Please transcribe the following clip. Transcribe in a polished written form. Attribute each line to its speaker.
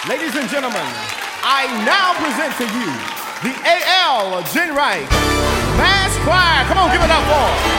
Speaker 1: Ladies and gentlemen, I now present to you the AL Genrike Mass Choir. Come on, give it up for